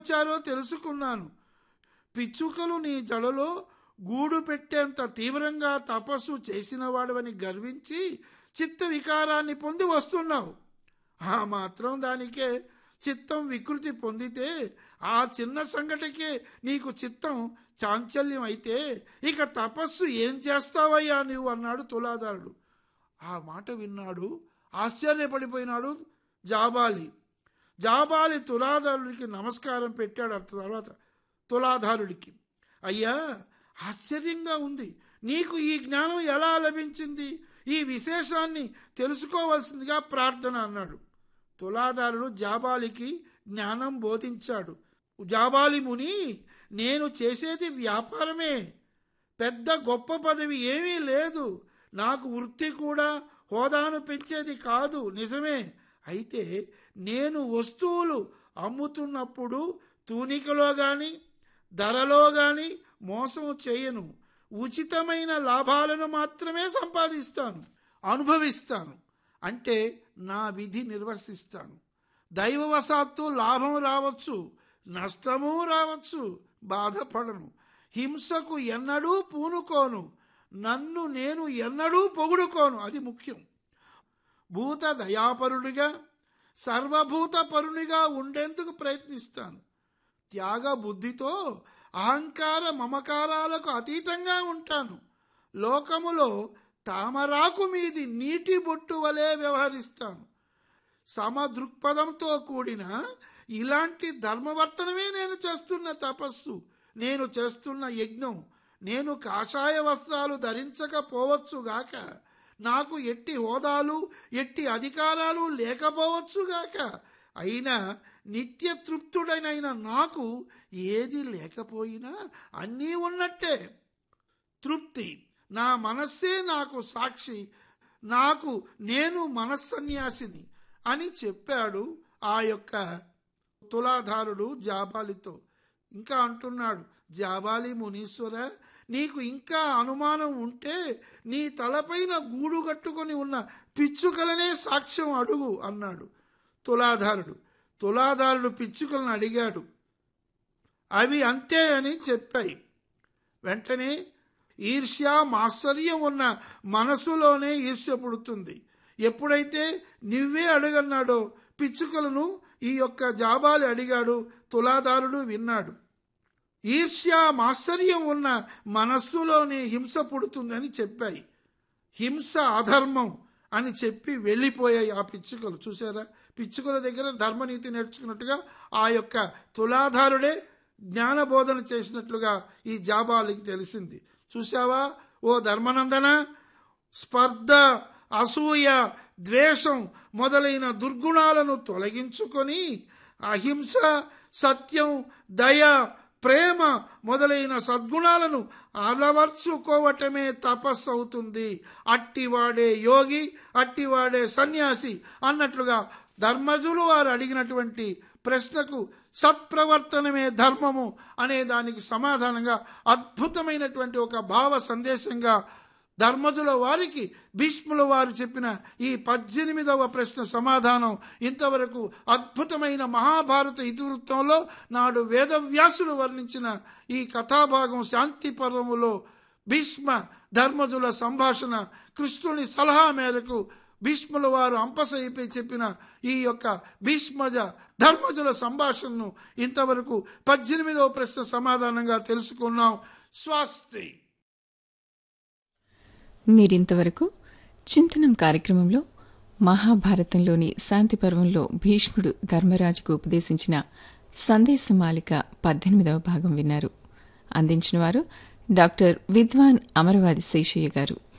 వచ్చారో తెలుసుకున్నాను. పిచ్చుకలు నీ జడలో గూడు పెట్టేంత తీవ్రంగా తపస్సు చేసిన వాడవని గర్వించి చిత్త వికారాన్ని పొంది వస్తున్నావు. ఆ మాత్రం దానికే చిత్తం వికృతి పొందితే ఆ చిన్న సంగటికే నీకు చిత్తం చాంచల్యం అయితే ఇక తపస్సు ఏం చేస్తావయ్యా నువ్వు అన్నాడు తులాధారుడు. ఆ మాట విన్నాడు, ఆశ్చర్యపడిపోయినాడు జాబాలి. జాబాలి తులాధారుడికి నమస్కారం పెట్టాడు. ఆ తర్వాత తులాధారుడికి, అయ్యా ఆశ్చర్యంగా ఉంది, నీకు ఈ జ్ఞానం ఎలా లభించింది? ఈ విశేషాన్ని తెలుసుకోవాల్సిందిగా ప్రార్థన అన్నాడు. తులాధారుడు జాబాలికి జ్ఞానం బోధించాడు. జాబాలి ముని, నేను చేసేది వ్యాపారమే, పెద్ద గొప్ప పదవి ఏమీ లేదు, నాకు వృత్తి కూడా హోదాను పెంచేది కాదు, నిజమే. అయితే నేను వస్తువులు అమ్ముతున్నప్పుడు తూనికలో కానీ ధరలో కానీ మోసం చేయను. ఉచితమైన లాభాలను మాత్రమే సంపాదిస్తాను, అనుభవిస్తాను, అంటే నా విధి నిర్వర్తిస్తాను. దైవవశాత్తు లాభం రావచ్చు, నష్టము రావచ్చు, బాధపడను. హింసకు ఎన్నడూ పూనుకోను, నన్ను నేను ఎన్నడూ పొగుడుకోను, అది ముఖ్యం. భూత దయాపరుడిగా సర్వభూత పరునిగా ఉండేందుకు ప్రయత్నిస్తాను. త్యాగ బుద్ధితో అహంకార మమకారాలకు అతీతంగా ఉంటాను. లోకములో తామరాకు మీది నీటి బొట్టు వలె వ్యవహరిస్తాను. సమదృక్పథంతో కూడిన ఇలాంటి ధర్మవర్తనమే నేను చేస్తున్న తపస్సు, నేను చేస్తున్న యజ్ఞం. నేను కాషాయ వస్త్రాలు ధరించకపోవచ్చుగాక, నాకు ఎట్టి హోదాలు ఎట్టి అధికారాలు లేకపోవచ్చుగాక, అయినా నిత్య తృప్తుడనైన నాకు ఏది లేకపోయినా అన్నీ ఉన్నట్టే. తృప్తి, నా మనస్సే నాకు సాక్షి, నాకు నేను మనస్సన్యాసిని అని చెప్పాడు ఆ యొక్క తులాధారుడు జాబాలితో. ఇంకా అంటున్నాడు, జాబాలి మునీశ్వర, నీకు ఇంకా అనుమానం ఉంటే నీ తలపైన గూడు కట్టుకొని ఉన్న పిచ్చుకలనే సాక్ష్యం అడుగు అన్నాడు తులాధారుడు. తులాధారుడు పిచ్చుకలను అడిగాడు, అవి అంతే అని చెప్పాయి. వెంటనే ఈర్ష్య మాత్సర్యం ఉన్న మనసులోనే ఈర్ష్య పుడుతుంది. ఎప్పుడైతే నువ్వే అడగన్నాడో పిచ్చుకలను ఈ యొక్క జాబాలి అడిగాడు, తులాధారుడు విన్నాడు. ఈర్ష్య మాత్సర్యం ఉన్న మనస్సులోనే హింస పుడుతుందని చెప్పాయి. హింస అధర్మం అని చెప్పి వెళ్ళిపోయాయి ఆ పిచ్చుకలు. చూసారా, పిచ్చుకల దగ్గర ధర్మనీతి నేర్చుకున్నట్టుగా ఆ యొక్క తులాధారుడే జ్ఞానబోధన చేసినట్లుగా ఈ జాబాలికి తెలిసింది. చూసావా ఓ ధర్మనందన, స్పర్ధ, అసూయ, ద్వేషం మొదలైన దుర్గుణాలను తొలగించుకొని అహింస, సత్యం, దయ, ప్రేమ మొదలైన సద్గుణాలను అలవర్చుకోవటమే తపస్సు అవుతుంది. అట్టివాడే యోగి, అట్టివాడే సన్యాసి అన్నట్లుగా ధర్మజులు వారు అడిగినటువంటి ప్రశ్నకు సత్ప్రవర్తనమే ధర్మము అనే దానికి సమాధానంగా అద్భుతమైనటువంటి ఒక భావ సందేశంగా ధర్మజుల వారికి భీష్ముల వారు చెప్పిన ఈ 18వ ప్రశ్న సమాధానం ఇంతవరకు అద్భుతమైన మహాభారత ఇతివృత్తంలో నాడు వేదవ్యాసులు వర్ణించిన ఈ కథాభాగం శాంతి పర్వములో భీష్మ ధర్మజుల సంభాషణ, కృష్ణుని సలహా మేరకు భీష్ముల వారు అంపశయ్యపై చెప్పిన ఈ యొక్క భీష్మజ ధర్మజుల సంభాషణను ఇంతవరకు 18వ ప్రశ్న సమాధానంగా తెలుసుకున్నాం. స్వస్తి. మీరింతవరకు చింతనం కార్యక్రమంలో మహాభారతంలోని శాంతి పర్వంలో భీష్ముడు ధర్మరాజుకు ఉపదేశించిన సందేశమాలిక 18వ భాగం విన్నారు. అందించిన వారు డాక్టర్ విద్వాన్ అమరవాది శేషయ్య గారు.